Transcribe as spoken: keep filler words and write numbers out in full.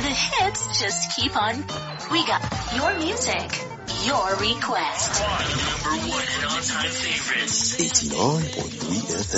hits just keep on. We got your music, your request. Number one and all-time favorites. eighty-nine point three F M.